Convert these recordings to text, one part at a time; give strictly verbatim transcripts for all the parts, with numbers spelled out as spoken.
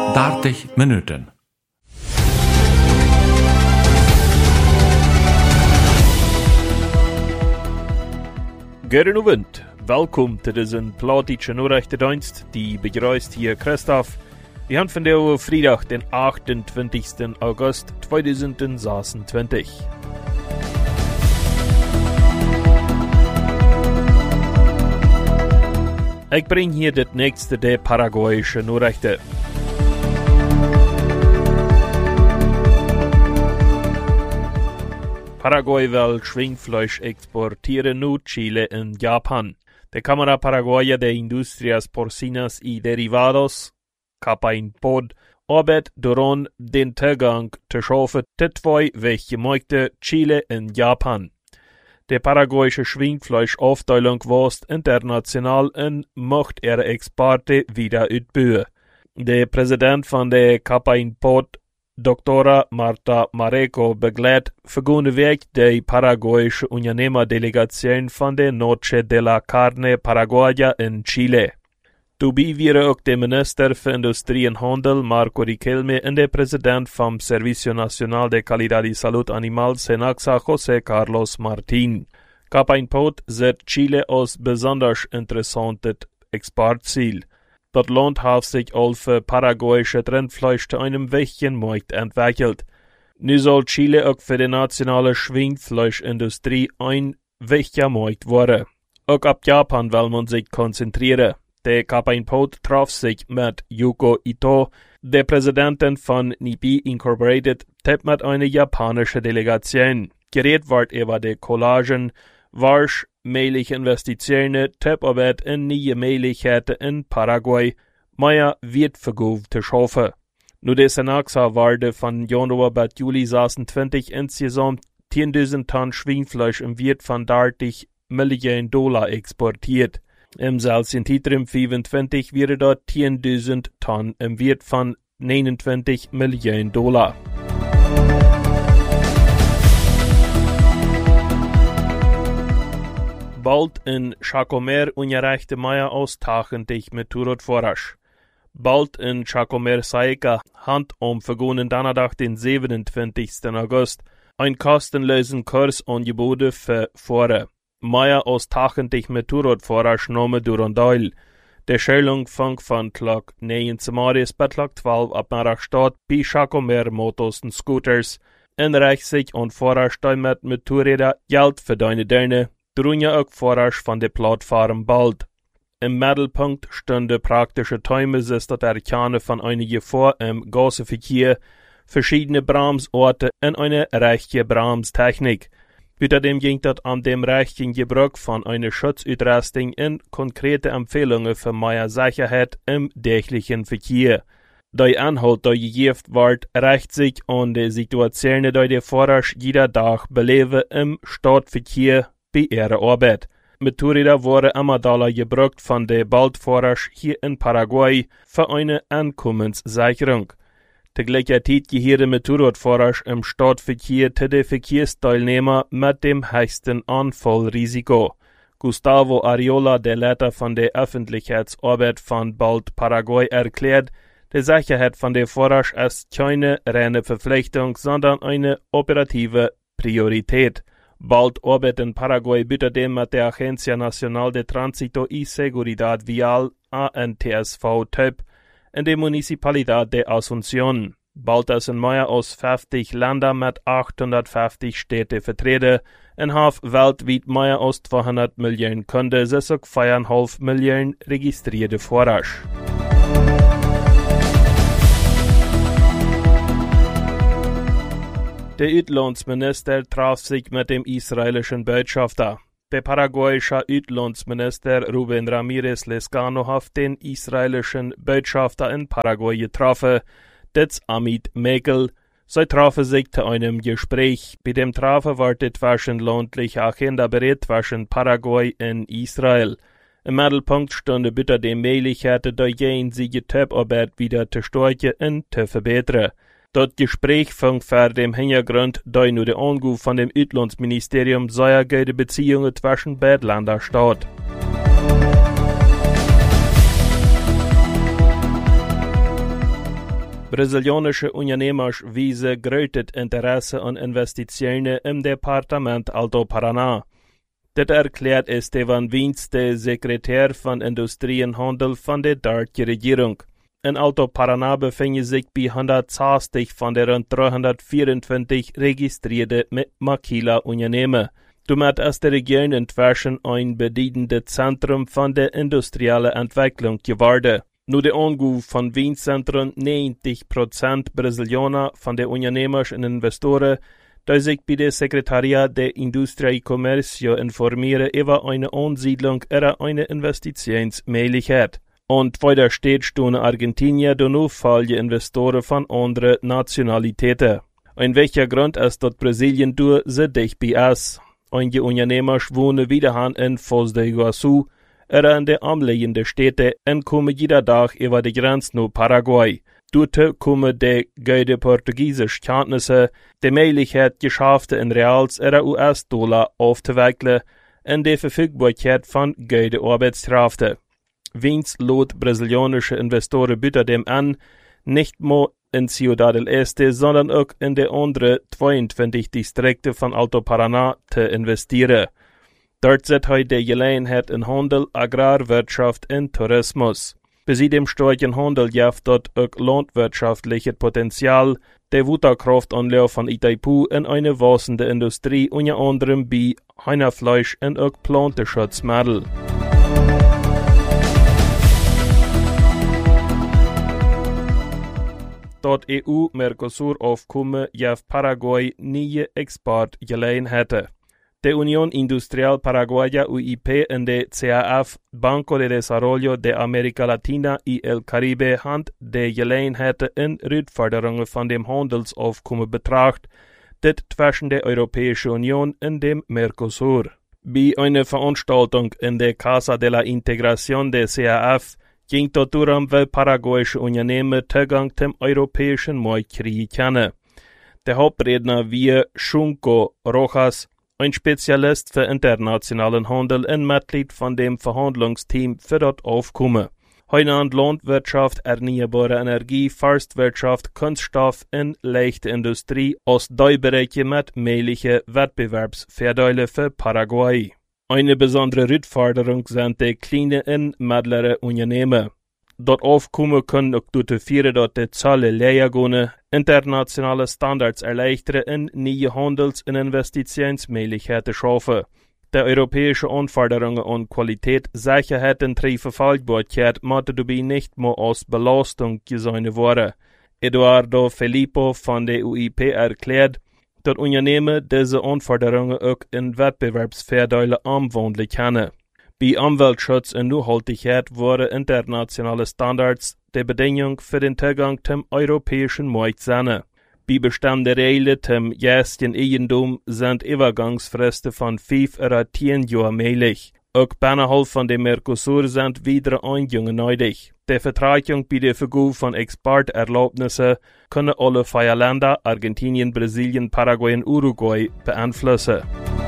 dertig minuten. Goedenavond, welkom te deze Platische Nachrichtendienst, die begrüßt hier Christoph. Wir haben von der Freitag, den achtentwintigsten August zweitausendzweiundzwanzig. Ich bringe hier das nächste der paraguayische Nachrichten. Paraguay will Schwingfleisch exportieren nach Chile und Japan. Die Cámara Paraguaya de Industrias Porcinas y Derivados, CAPAINPOD, arbeitet daran, den Zugang zu schaffen zu zwei Weggemärkte Chile und Japan. Die paraguayische Schwingfleischaufteilung wächst international und macht ihre Exporte wieder ausbauen. Der Präsident von der CAPAINPOD, Doktora Marta Mareco, begleitet vergangene Woche die paraguayische Unternehmerdelegation von der Noche de la Carne Paraguaya in Chile. Dabei waren auch der Minister für Industrie und Handel Marco Riquelme und der Präsident vom Servicio Nacional de Calidad y Salud Animal Senaxa José Carlos Martín. CAPAINPOD sieht Chile als besonders interessantes Exportziel. Das Land hat sich auch für paraguayische Rindfleisch zu einem wichtigen Markt entwickelt. Nun soll Chile auch für die nationale Schwingfleischindustrie ein wichtiger Markt werden. Auch ab Japan will man sich konzentrieren. Der CAPAINPOD traf sich mit Yuko Ito, der Präsidentin von Nippon Incorporated, tippt mit einer japanischen Delegation. Geredet wird über die Collagen, Warsch, mähliche Investitionen, Tipparbeit in neue Möglichkeiten in Paraguay, mehr wird verkauft zu schaffen. Nur der Senaxa wurde von Januar bis Juli zwanzig insgesamt zehntausend Tonnen Schweinfleisch im Wert von dreißig Millionen Dollar exportiert. Im selben Zeitraum fünfundzwanzig wäre dort zehntausend Tonnen im Wert von neunundzwanzig Millionen Dollar. Bald in Chacomer ungerechte Meier austachentlich mit Turot Forrasch. Bald in Chacomer Saika, Hand um vergangenen Donnerstag, den siebenundzwanzigsten August, ein kostenlosen Kurs angeboten für Fahrer. Meier austachentlich mit Turot Forrasch Name Durandal. Der Schulung fängt von Tag neun Morgens bis Tag zwölf ab Mittag statt bei Chacomer Motos und Scooters. In Reich sich und Forrasch mit Motorräder Geld für deine Dörne. Drunja auch Forrasch von der Plattform bald. Im Mittelpunkt stünde praktische Themen, ist das Erkennen von einer Gefahr im Gasverkehr, verschiedene Bremsorte und eine rechte Bremstechnik. Außerdem ging das an dem rechten Gebrauch von einer Schutzausrüstung in konkrete Empfehlungen für mehr Sicherheit im täglichen Verkehr. Der Anhalt, der gegeben wird, rächt sich an die Situation, die der Forrasch jeder Tag beleben im Stadtverkehr bei ihrer Arbeit. Motorräder wurden immer Dollar gebraucht von der Baldforrasch hier in Paraguay für eine Einkommenssicherung. Zur gleichen Zeit gehören Motorradforrasch im Stadtverkehr zu den Verkehrsteilnehmern mit dem höchsten Unfallrisiko. Gustavo Ariola, der Leiter von der Öffentlichkeitsarbeit von Bald Paraguay, erklärt, die Sicherheit von der Forrasch ist keine reine Verpflichtung, sondern eine operative Priorität. Bald arbeitet in Paraguay außerdem mit der Agencia Nacional de Tránsito y Seguridad Vial A N T S V-Typ in der Municipalidad de Asunción. Bald ist in mehr als fünfzig Ländern mit achthundertfünfzig Städte vertreten und hat weltweit mehr als zweihundert Millionen Kunden, das auch viereinhalb Millionen registrierte Forrasch. Der Auslandsminister traf sich mit dem israelischen Botschafter. Der paraguayische Auslandsminister Rubén Ramírez Lezcano hat den israelischen Botschafter in Paraguay getroffen, das Amit Mekel. Sie trafen sich zu einem Gespräch. Bei dem Treffen war die zwischenlandliche Agenda bereit zwischen Paraguay und Israel. Im Mittelpunkt stünde bitte die Möglichkeit, die jensige Typarbeit wieder zu stärken und zu verbessern. Das Gespräch fing vor dem Hintergrund, da nur der Anruf von dem Auslandsministerium sehr gute Beziehungen zwischen beiden Ländern statt. Brasilianische Unternehmers wiesen größtes Interesse an Investitionen im Departement Alto Paraná. Das erklärt Esteban Wiens, der Sekretär von Industrie und Handel von der dortigen Regierung. In Alto Paraná befinden sich bei hundertzwanzig von der rund dreihundertvierundzwanzig registrierte Maquila-Unternehmen. Damit ist die Region inzwischen ein bedeutendes Zentrum von der industriellen Entwicklung geworden. Nur der Angabe von Wienzentren neunzig Prozent Brasilianer von den Unternehmern und Investoren, die sich bei der Sekretariat der Industrie und Commercio informieren über eine Ansiedlung oder eine Investitionsmöglichkeit. Und weiter steht stehen Argentinier und noch viele Investoren von anderen Nationalitäten. Ein welcher Grund ist, dass Brasilien durch so dicht bei ist. Einige Unternehmer wohnen wiederhin in Foz do Iguaçu oder in den umliegenden Städten und kommen jeden Tag über die Grenze nach Paraguay. Dort kommen die gute portugiesische Kenntnisse, die Möglichkeit, Geschäfte in Reals oder U S-Dollar aufzuwickeln und die Verfügbarkeit von guten Arbeitskräften. Wiens lädt brasilianische Investoren bitte dem an, nicht nur in Ciudad del Este, sondern auch in die anderen zweiundzwanzig Distrikte von Alto Paraná zu investieren. Dort sieht heute die Gelegenheit in Handel, Agrarwirtschaft und Tourismus. Bei dem starken Handel gibt dort auch landwirtschaftliches Potenzial, der Wutterkraftanlauf von Itaipu in eine wachsende Industrie, unter anderem bei Hühnerfleisch und auch Plantenschutzmittel. Dort E U-Mercosur-Aufkommen gibt Paraguay neue Exportgelegenheiten. Die Unión Industrial Paraguaya U I P und der C A F, Banco de Desarrollo de América Latina y el Caribe, haben die Gelegenheiten in Rückforderungen von dem Handelsaufkommen betrachtet, das zwischen der Europäischen Union und dem Mercosur. Bei einer Veranstaltung in der Casa de la Integración der C A F ging dort darum, weil paraguayische Unternehmen Zugang zum europäischen Markt kriegen können. Der Hauptredner wie Junco Rojas, ein Spezialist für internationalen Handel und Mitglied von dem Verhandlungsteam für das Aufkommen. Heuland Landwirtschaft, erneuerbare Energie, Forstwirtschaft, Kunststoff und leichte Industrie aus drei Bereiche mit möglichen Wettbewerbsvorteilen für Paraguay. Eine besondere Herausforderung sind die kleinen und mittleren Unternehmen. Dort Aufkommen können auch dazu führen, dass die Zahl Lehrgänge internationale Standards erleichtern und neue Handels- und Investitionsmöglichkeiten schaffen. Die europäische Anforderungen an Qualität, Sicherheit und Verfügbarkeit müssen dabei nicht mehr als Belastung gesehen werden. Eduardo Filippo von der U I P erklärt, dass Unternehmen diese Anforderungen auch in Wettbewerbsvorteile umwandeln können. Bei Umweltschutz und Nachhaltigkeit waren internationale Standards die Bedingung für den Zugang zum europäischen Markt sein. Bei bestimmten Regeln zum geistigen Eigentum sind Übergangsfristen von fünf oder zehn Jahren möglich. Auch innerhalb von dem Mercosur sind wieder Eingänge nötig. Die Vertragung bei der Vergabe von Exporterlaubnissen können alle vier Länder, Argentinien, Brasilien, Paraguay und Uruguay, beeinflussen.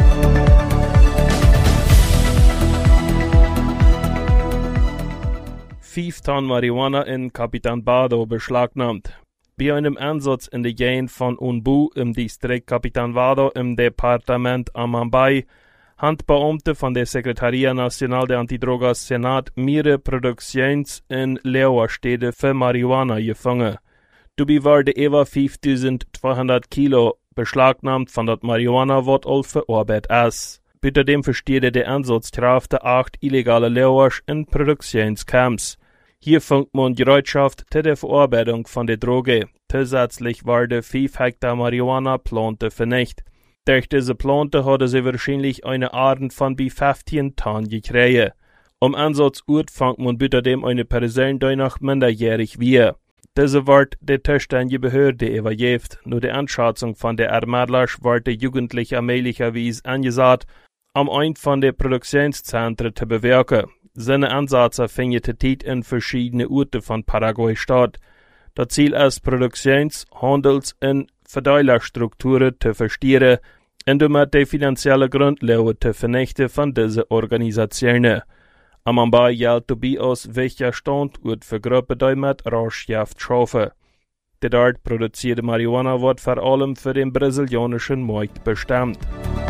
Fünf Tonnen Marihuana in Capitanbado beschlagnahmt. Bei einem Einsatz in der Gegend von Unbu im Distrikt Capitanbado im Departement Amambay haben Beamte von der Secretaría Nacional de Antidrogas Senat mehrere Produktions- und Leerstädte für Marihuana gefangen. Dabei waren über fünftausendzweihundert Kilo beschlagnahmt von der Marihuana, was all verarbeitet ist. Bei dem versteht der Einsatzkräfte acht illegale Leerwasch in Produktionscamps. Hier fängt man die Bereitschaft zu der Verarbeitung von der Droge. Zusätzlich waren fünf Hektar Marihuana-Plante vernichtet. Durch diese Plante hatte sie wahrscheinlich eine Art von bis fünfzehn Tonnen gekriegt. Am Einsatzort fängt man bei dem eine Person, die noch minderjährig war. Diese wird der zuständige Behörde übergeben. Nur die Einschätzung von der Ermittler wird der Jugendliche möglicherweise angesagt, um ein von den Produktionszentren zu bewirken. Seine Ansätze finden Zeit in verschiedenen Orten von Paraguay statt. Das Ziel ist, Produktions-, Handels- und Verteilerstrukturen zu verstehen und damit die finanzielle Grundlage zu vernichten von diesen Organisationen. Amambay gilt dabei als wichtiger Standort für Gruppen, die mit Rauschgift schaffen. Der dort produzierte Marihuana wird vor allem für den brasilianischen Markt bestimmt.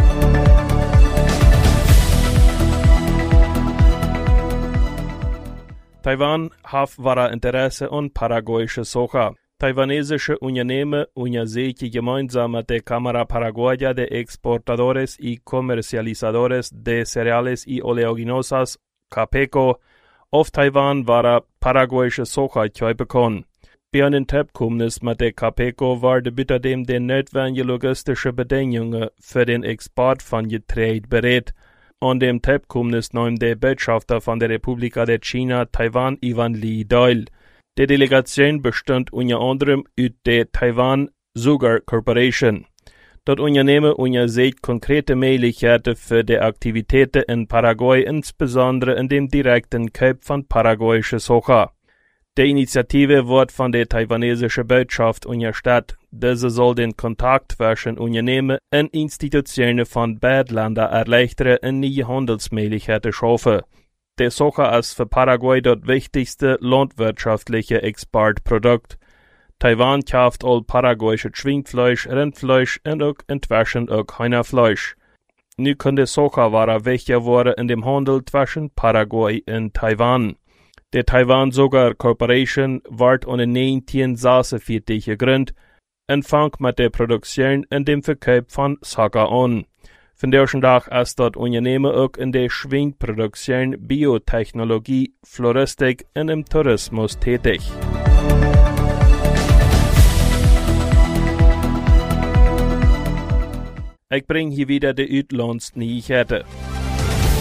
Taiwan hat wahre Interesse an paraguayische Soja. Taiwanesische Unternehmen untersuchen gemeinsam mit der Cámara Paraguaya de Exportadores y Comercializadores de Cereales y Oleaginosas, CAPECO, auf Taiwan wahre paraguayische Soja zu bekommen. Bei einem Tabkomnis mit der CAPECO wurde bitte dem die notwendigen logistische Bedingungen für den Export von Getreide berät. An dem Tabkomnis nahm der Botschafter von der Republika de China Taiwan Ivan Li teil. Die Delegation bestand unter anderem aus der Taiwan Sugar Corporation. Das Unternehmen untersucht konkrete Möglichkeiten für die Aktivitäten in Paraguay, insbesondere in dem direkten Kauf von paraguayischer Soja. Die Initiative wird von der taiwanesischen Botschaft unterstützt. Diese soll den Kontakt zwischen Unternehmen und Institutionen von beiden Ländern erleichtern und neue Handelsmöglichkeiten schaffen. Der Soja ist für Paraguay das wichtigste landwirtschaftliche Exportprodukt. Taiwan kauft all paraguayische Schweinfleisch, Rindfleisch und auch inzwischen auch Hühnerfleisch. Nu kann der Soja-Ware wichtiger werden in dem Handel zwischen Paraguay und Taiwan. Der Taiwan Sugar Corporation wird unter neunzehnhundertsechsundvierzig gegründet und fängt mit der Produktion und dem Verkauf von Soja an. Von diesem Tag ist das Unternehmen auch in der Schweinproduktion, Biotechnologie, Floristik und im Tourismus tätig. Ich bringe hier wieder die Utlandsneuigkeiten.